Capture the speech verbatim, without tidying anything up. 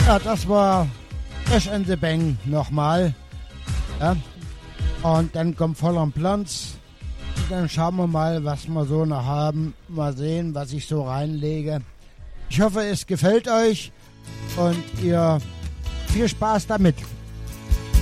Ja, das war Ash and the Bang nochmal. Ja. Und dann kommt Voll am Planz. Dann schauen wir mal, was wir so noch haben. Mal sehen, was ich so reinlege. Ich hoffe, es gefällt euch und ihr viel Spaß damit.